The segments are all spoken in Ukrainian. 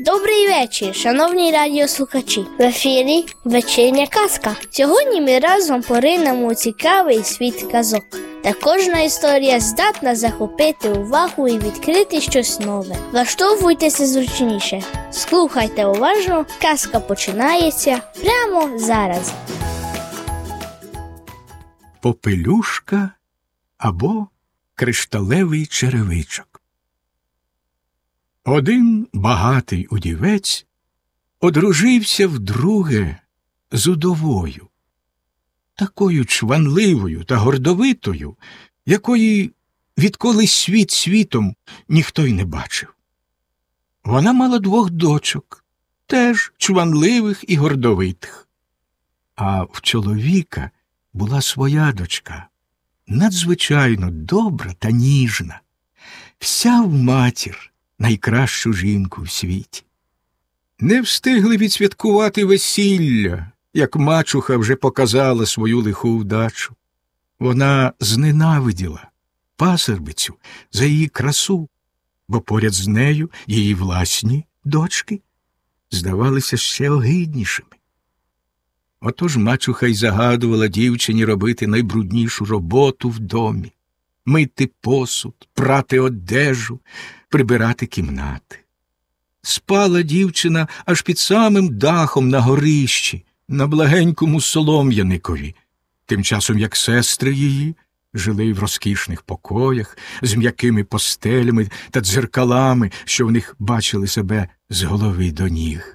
Добрий вечір, шановні радіослухачі. В ефірі вечірня казка. Сьогодні ми разом поринемо у цікавий світ казок. Та кожна історія здатна захопити увагу і відкрити щось нове. Влаштовуйтеся зручніше. Слухайте уважно, казка починається прямо зараз. Попелюшка або кришталевий черевичок. Один багатий удівець одружився вдруге з удовою, такою чванливою та гордовитою, якої відколи світ світом ніхто й не бачив. Вона мала 2 дочок, теж чванливих і гордовитих. А в чоловіка була своя дочка, надзвичайно добра та ніжна, вся в матір, найкращу жінку в світі. Не встигли відсвяткувати весілля, як мачуха вже показала свою лиху вдачу. Вона зненавиділа пасербицю за її красу, бо поряд з нею її власні дочки здавалися ще огиднішими. Отож мачуха й загадувала дівчині робити найбруднішу роботу в домі – мити посуд, прати одежу, прибирати кімнати. Спала дівчина аж під самим дахом на горищі, на благенькому солом'яникові, тим часом як сестри її жили в розкішних покоях з м'якими постелями та дзеркалами, що в них бачили себе з голови до ніг.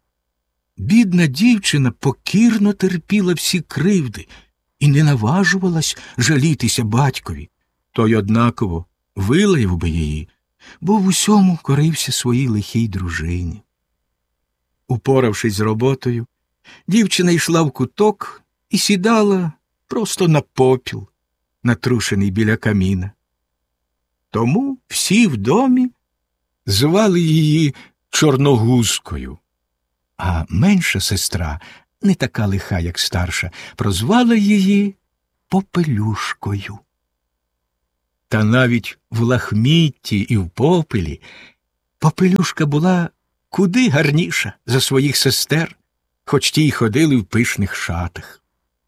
Бідна дівчина покірно терпіла всі кривди і не наважувалась жалітися батькові. Той однаково вилаяв би її, бо в усьому корився своїй лихій дружині. Упоравшись з роботою, дівчина йшла в куток і сідала просто на попіл, натрушений біля каміна. Тому всі в домі звали її Чорногузкою, а менша сестра, не така лиха, як старша, прозвала її Попелюшкою. Та навіть в лахмітті і в попелі Попелюшка була куди гарніша за своїх сестер, хоч ті й ходили в пишних шатах.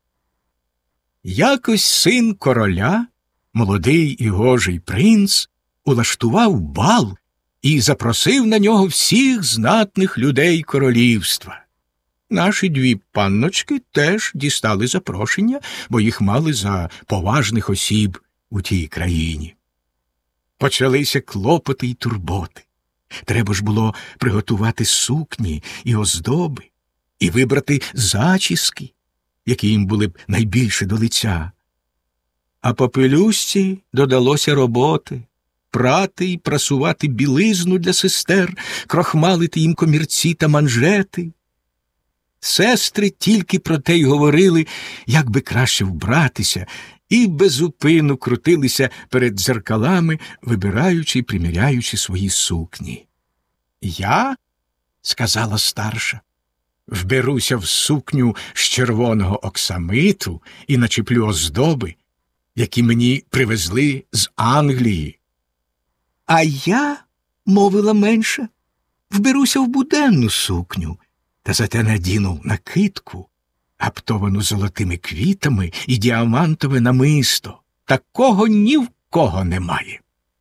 Якось син короля, молодий і гожий принц, улаштував бал і запросив на нього всіх знатних людей королівства. Наші 2 панночки теж дістали запрошення, бо їх мали за поважних осіб у тій країні. Почалися клопоти й турботи. Треба ж було приготувати сукні і оздоби, і вибрати зачіски, які їм були б найбільше до лиця. А Попелюшці додалося роботи – прати й прасувати білизну для сестер, крохмалити їм комірці та манжети. Сестри тільки про те й говорили, як би краще вбратися, і безупину крутилися перед дзеркалами, вибираючи й приміряючи свої сукні. «Я, – сказала старша, – вберуся в сукню з червоного оксамиту і начеплю оздоби, які мені привезли з Англії». «А я, – мовила менша, – вберуся в буденну сукню, та зате надіну накидку, гаптовану золотими квітами і діамантове намисто. Такого ні в кого немає».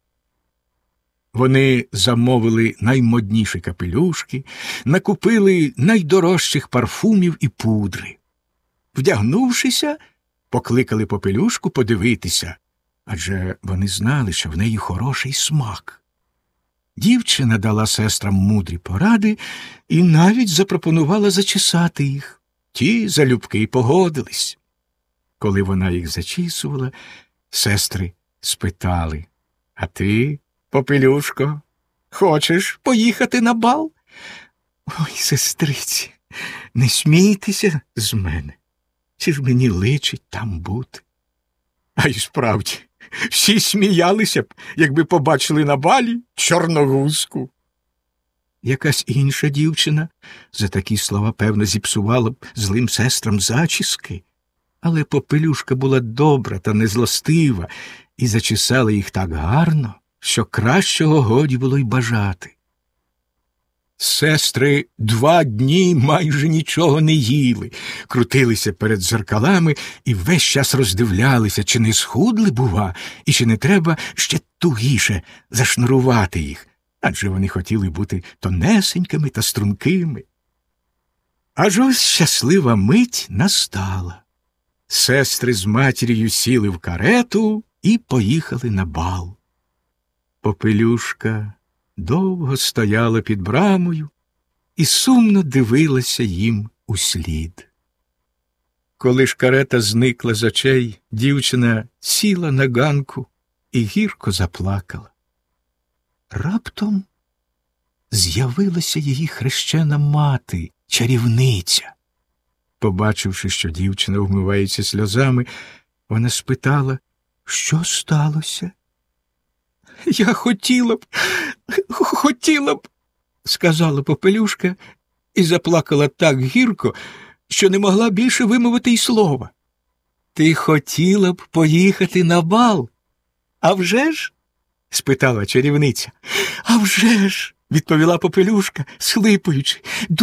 Вони замовили наймодніші капелюшки, накупили найдорожчих парфумів і пудри. Вдягнувшися, покликали Попелюшку подивитися, адже вони знали, що в неї хороший смак. Дівчина дала сестрам мудрі поради і навіть запропонувала зачесати їх. Ті залюбки й погодились. Коли вона їх зачісувала, сестри спитали: «А ти, Попелюшко, хочеш поїхати на бал?» «Ой, сестриці, не смійтеся з мене. Чи ж мені личить там бути?» А й справді, всі сміялися б, якби побачили на балі Чорногузку. Якась інша дівчина за такі слова, певно, зіпсувала б злим сестрам зачіски, але Попелюшка була добра та незлостива і зачесала їх так гарно, що кращого годі було й бажати. Сестри 2 дні майже нічого не їли, крутилися перед дзеркалами і весь час роздивлялися, чи не схудли, бува, і чи не треба ще тугіше зашнурувати їх, адже вони хотіли бути тонесенькими та стрункими. Аж ось щаслива мить настала. Сестри з матір'ю сіли в карету і поїхали на бал. Попелюшка довго стояла під брамою і сумно дивилася їм услід. Коли ж карета зникла з очей, дівчина сіла на ганку і гірко заплакала. Раптом з'явилася її хрещена мати, чарівниця. Побачивши, що дівчина вмивається сльозами, вона спитала, що сталося? «Я хотіла б, – сказала Попелюшка і заплакала так гірко, що не могла більше вимовити й слова. «Ти хотіла б поїхати на бал? А вже ж?» – спитала чарівниця. «А вже ж!» – відповіла Попелюшка, схлипуючи.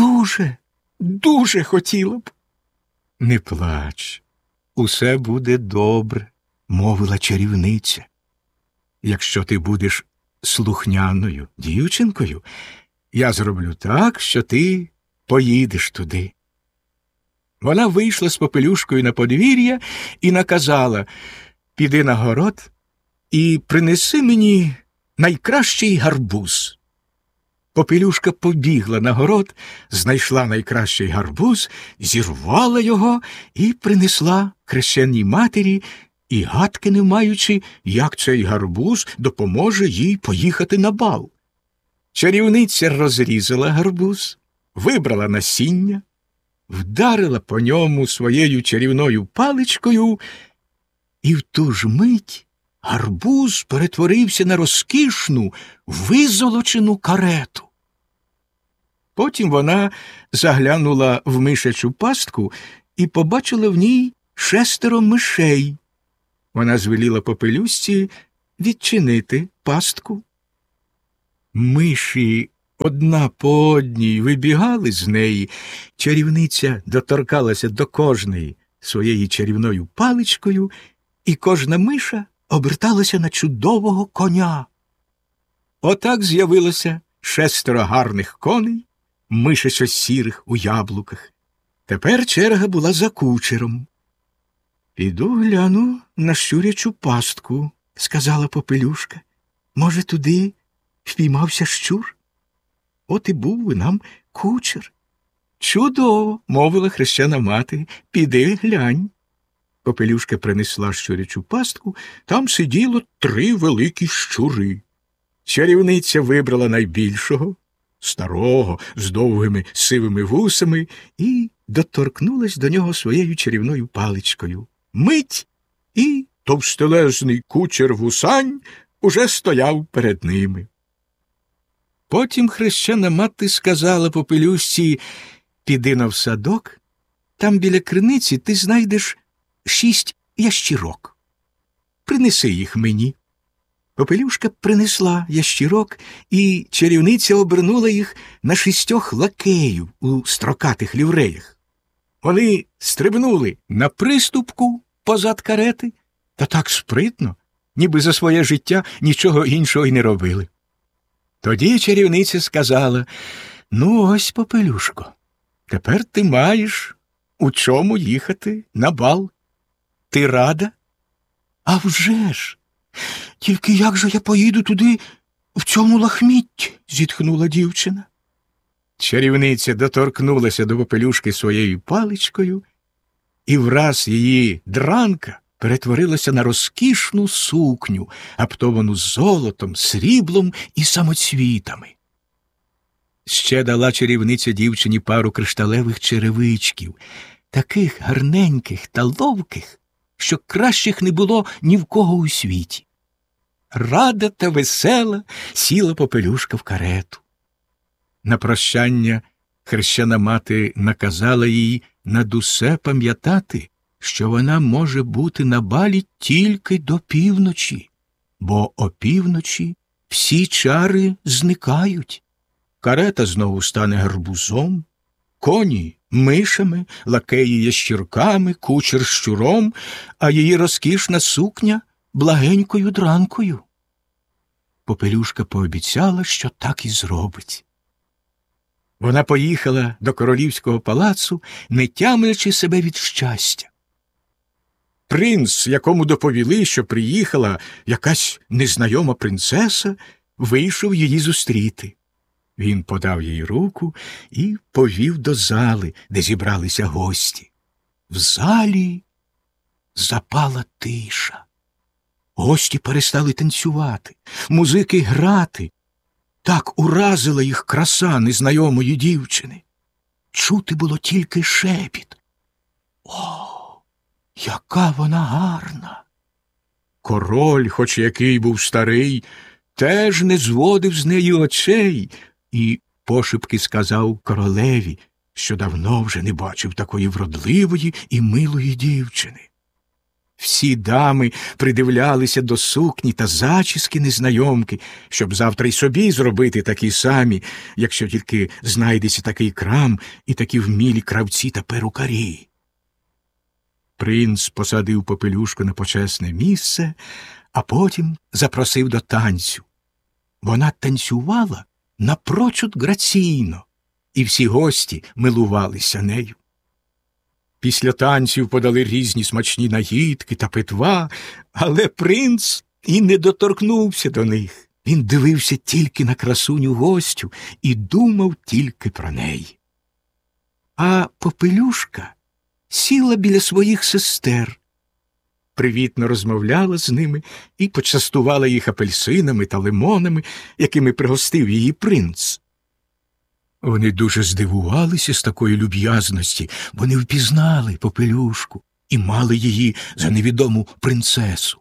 Дуже хотіла б». «Не плач, усе буде добре», – мовила чарівниця. «Якщо ти будеш слухняною дівчинкою, я зроблю так, що ти поїдеш туди». Вона вийшла з Попелюшкою на подвір'я і наказала: «Піди на город і принеси мені найкращий гарбуз». Попелюшка побігла на город, знайшла найкращий гарбуз, зірвала його і принесла хрещеній матері, і гадки не маючи, як цей гарбуз допоможе їй поїхати на бал. Чарівниця розрізала гарбуз, вибрала насіння, вдарила по ньому своєю чарівною паличкою, і в ту ж мить гарбуз перетворився на розкішну, визолочену карету. Потім вона заглянула в мишачу пастку і побачила в ній 6 мишей. Вона звеліла Попелюшці відчинити пастку. Миші одна по одній вибігали з неї, чарівниця доторкалася до кожної своєю чарівною паличкою, і кожна миша оберталася на чудового коня. Отак з'явилося 6 гарних коней, мишачо-сірих у яблуках. Тепер черга була за кучером. «Піду гляну на щурячу пастку», – сказала Попелюшка. «Може, туди впіймався щур? От і був би нам кучер». «Чудово», – мовила хрещена мати, – «піди глянь». Попелюшка принесла щурячу пастку, там сиділо 3 великі щури. Чарівниця вибрала найбільшого, старого, з довгими сивими вусами, і доторкнулась до нього своєю чарівною паличкою. Мить, і товстелезний кучер вусань уже стояв перед ними. Потім хрещена мати сказала Попелюшці: «Піди-но в садок, там біля криниці ти знайдеш 6 ящірок. Принеси їх мені». Попелюшка принесла ящірок, і чарівниця обернула їх на 6 лакеїв у строкатих лівреях. Вони стрибнули на приступку позад карети, та так спритно, ніби за своє життя нічого іншого й не робили. Тоді чарівниця сказала: «Ну ось, Попелюшко, тепер ти маєш у чому їхати на бал. Ти рада?» «А вже ж! Тільки як же я поїду туди в цьому лахмітті?» – зітхнула дівчина. Чарівниця доторкнулася до Попелюшки своєю паличкою, і враз її дранка перетворилася на розкішну сукню, аптовану золотом, сріблом і самоцвітами. Ще дала чарівниця дівчині пару кришталевих черевичків, таких гарненьких та ловких, що кращих не було ні в кого у світі. Рада та весела сіла Попелюшка в карету. На прощання хрещена мати наказала їй над усе пам'ятати, що вона може бути на балі тільки до півночі, бо опівночі всі чари зникають. карета знову стане гарбузом, коні – мишами, лакеї – ящірками, кучер – щуром, а її розкішна сукня – благенькою дранкою. Попелюшка пообіцяла, що так і зробить. Вона поїхала до королівського палацу, не тямлячи себе від щастя. Принц, якому доповіли, що приїхала якась незнайома принцеса, вийшов її зустріти. Він подав їй руку і повів до зали, де зібралися гості. В залі запала тиша. Гості перестали танцювати, музики грати. Так уразила їх краса незнайомої дівчини. Чути було тільки шепіт. О, яка вона гарна! Король, хоч який був старий, теж не зводив з неї очей і пошепки сказав королеві, що давно вже не бачив такої вродливої і милої дівчини. Всі дами придивлялися до сукні та зачіски незнайомки, щоб завтра й собі зробити такі самі, якщо тільки знайдеться такий крам і такі вмілі кравці та перукарі. Принц посадив Попелюшку на почесне місце, а потім запросив до танцю. Вона танцювала напрочуд граційно, і всі гості милувалися нею. Після танців подали різні смачні наїдки та питва, але принц і не доторкнувся до них. Він дивився тільки на красуню гостю і думав тільки про неї. А Попелюшка сіла біля своїх сестер, привітно розмовляла з ними і почастувала їх апельсинами та лимонами, якими пригостив її принц. Вони дуже здивувалися з такої люб'язності, бо не впізнали Попелюшку і мали її за невідому принцесу.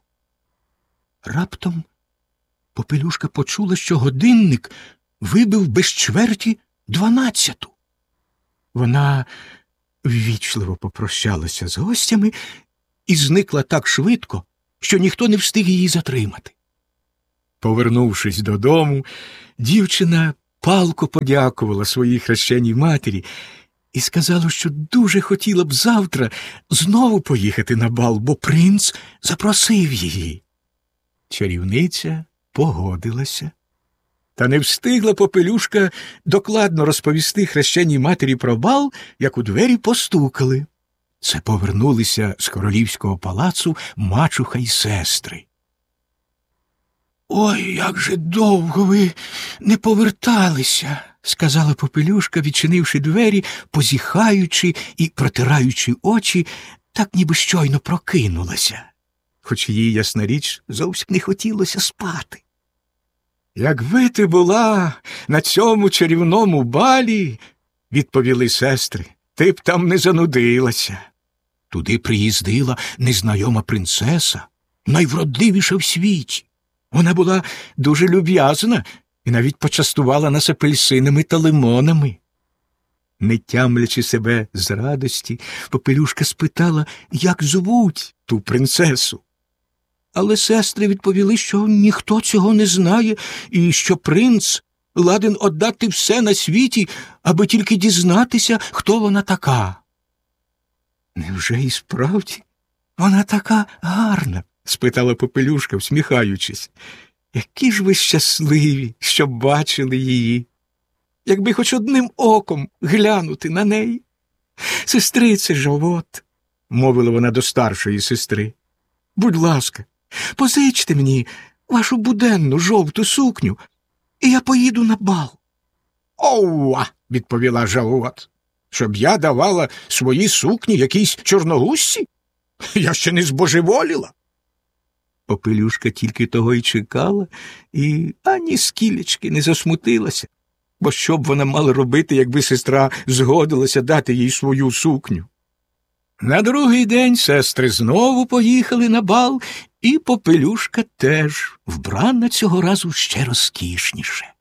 Раптом Попелюшка почула, що годинник вибив без чверті 12. Вона ввічливо попрощалася з гостями і зникла так швидко, що ніхто не встиг її затримати. Повернувшись додому, дівчина палко подякувала своїй хрещеній матері і сказала, що дуже хотіла б завтра знову поїхати на бал, бо принц запросив її. Чарівниця погодилася. Та не встигла Попелюшка докладно розповісти хрещеній матері про бал, як у двері постукали. Це повернулися з королівського палацу мачуха й сестри. «Ой, як же довго ви не поверталися», – сказала Попелюшка, відчинивши двері, позіхаючи і протираючи очі, так ніби щойно прокинулася, хоч їй, ясна річ, зовсім не хотілося спати. «Якби ти була на цьому чарівному балі, – відповіли сестри, – ти б там не занудилася. Туди приїздила незнайома принцеса, найвродливіша в світі. Вона була дуже люб'язна і навіть почастувала нас апельсинами та лимонами». Не тямлячи себе з радості, Попелюшка спитала, як звуть ту принцесу. Але сестри відповіли, що ніхто цього не знає і що принц ладен віддати все на світі, аби тільки дізнатися, хто вона така. «Невже і справді вона така гарна?» – спитала Попелюшка, всміхаючись. «Які ж ви щасливі, що бачили її! Якби хоч одним оком глянути на неї!» «Сестрице Жовот», – мовила вона до старшої сестри, – «будь ласка, позичте мені вашу буденну жовту сукню, і я поїду на бал». «Оуа!» – відповіла Жовот. «Щоб я давала свої сукні якійсь чорногузці? Я ще не збожеволіла». Попелюшка тільки того й чекала, і ані скілечки не засмутилася, бо що б вона мала робити, якби сестра згодилася дати їй свою сукню. На другий день сестри знову поїхали на бал, і Попелюшка теж, вбрана цього разу ще розкішніше.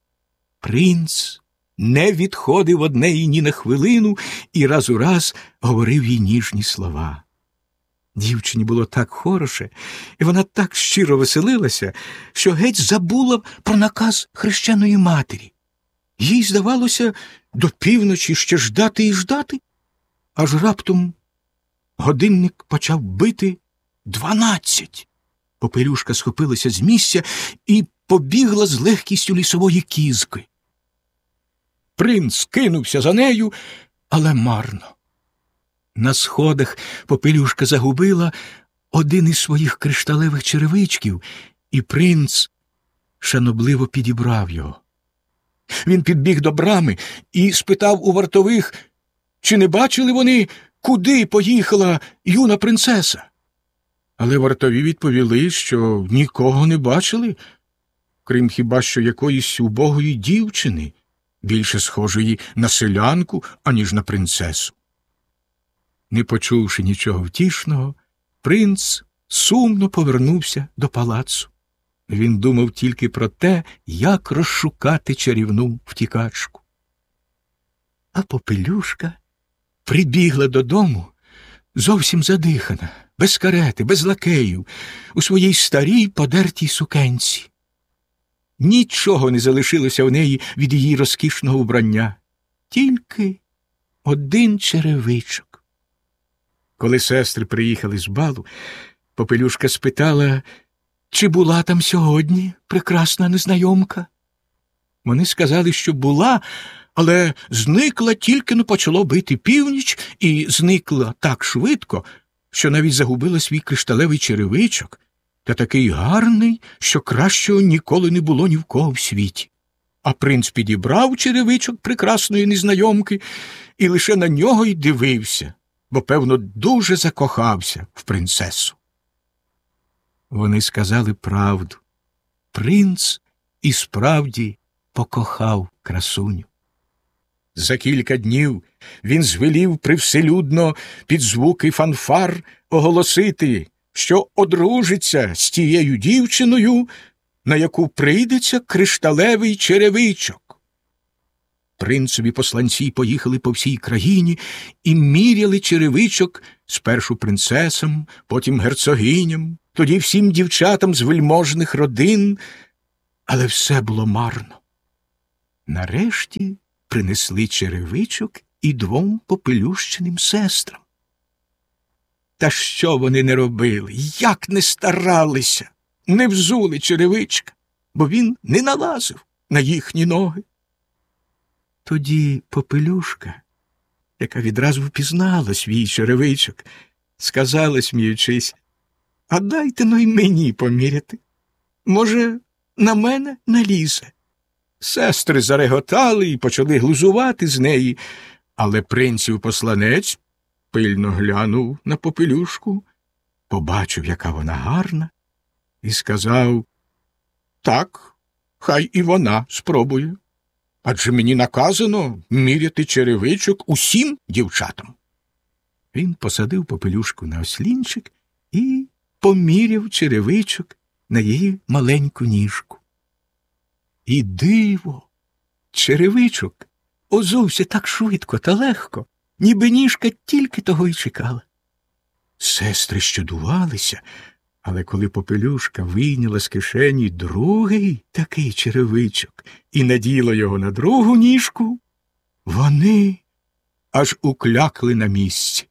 Принц не відходив од неї ні на хвилину і раз у раз говорив їй ніжні слова. Дівчині було так хороше, і вона так щиро веселилася, що геть забула про наказ хрещеної матері. Їй здавалося, до півночі ще ждати і ждати, аж раптом годинник почав бити 12. Попелюшка схопилася з місця і побігла з легкістю лісової кізки. Принц кинувся за нею, але марно. На сходах Попелюшка загубила один із своїх кришталевих черевичків, і принц шанобливо підібрав його. Він підбіг до брами і спитав у вартових, чи не бачили вони, куди поїхала юна принцеса. Але вартові відповіли, що нікого не бачили, крім хіба що якоїсь убогої дівчини, більше схожої на селянку, аніж на принцесу. Не почувши нічого втішного, принц сумно повернувся до палацу. Він думав тільки про те, як розшукати чарівну втікачку. А Попелюшка прибігла додому зовсім задихана, без карети, без лакеїв, у своїй старій подертій сукенці. Нічого не залишилося в неї від її розкішного вбрання, тільки один черевичок. Коли сестри приїхали з балу, Попелюшка спитала, чи була там сьогодні прекрасна незнайомка. Вони сказали, що була, але зникла тільки-но почало бити північ, і зникла так швидко, що навіть загубила свій кришталевий черевичок, та такий гарний, що кращого ніколи не було ні в кого в світі. А принц підібрав черевичок прекрасної незнайомки і лише на нього й дивився, бо, певно, дуже закохався в принцесу. Вони сказали правду. Принц і справді покохав красуню. За кілька днів він звелів привселюдно під звуки фанфар оголосити, що одружиться з тією дівчиною, на яку прийдеться кришталевий черевичок. Принцеві посланці поїхали по всій країні і міряли черевичок спершу принцесам, потім герцогиням, тоді всім дівчатам з вельможних родин, але все було марно. Нарешті принесли черевичок і двом попелющеним сестрам. Та що вони не робили, як не старалися, не взули черевичка, бо він не налазив на їхні ноги. Тоді Попелюшка, яка відразу впізнала свій черевичок, сказала, сміючись, а дайте-но й мені поміряти. Може, на мене налізе. Сестри зареготали і почали глузувати з неї, але принців посланець пильно глянув на Попелюшку, побачив, яка вона гарна, і сказав, так, хай і вона спробує. Адже мені наказано міряти черевичок усім дівчатам. Він посадив Попелюшку на ослінчик і поміряв черевичок на її маленьку ніжку. І диво! Черевичок озувся так швидко та легко, ніби ніжка тільки того й чекала. Сестри щодувалися, але коли Попелюшка вийняла з кишені другий такий черевичок і наділа його на другу ніжку, вони аж уклякли на місці.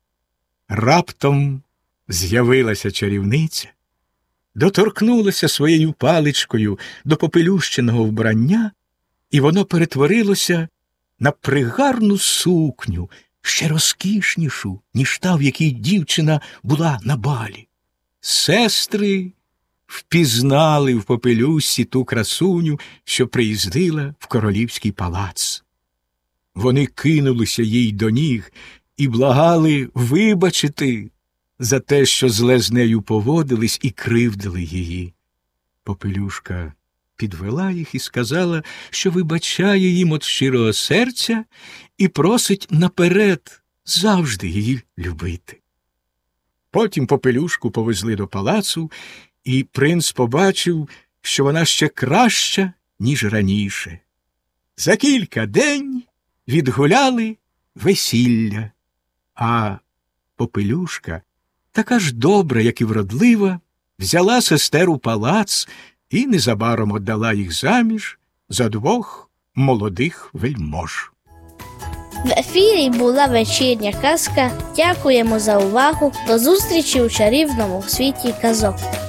Раптом з'явилася чарівниця, доторкнулася своєю паличкою до попелющеного вбрання, і воно перетворилося на пригарну сукню, ще розкішнішу, ніж та, в якій дівчина була на балі. Сестри впізнали в попелюшці ту красуню, що приїздила в королівський палац. Вони кинулися їй до ніг і благали вибачити за те, що зле з нею поводились і кривдили її. Попелюшка підвела їх і сказала, що вибачає їм від щирого серця і просить наперед завжди її любити. Потім Попелюшку повезли до палацу, і принц побачив, що вона ще краща, ніж раніше. За кілька день відгуляли весілля, а Попелюшка, така ж добра, як і вродлива, взяла сестер у палац і незабаром віддала їх заміж за двох молодих вельмож. В ефірі була вечірня казка. Дякуємо за увагу. До зустрічі у чарівному світі казок.